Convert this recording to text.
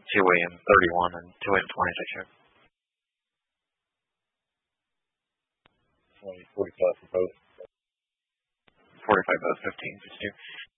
two-way and 31 and two-way and 26 here. 45 for both. 45 both, 15, 52.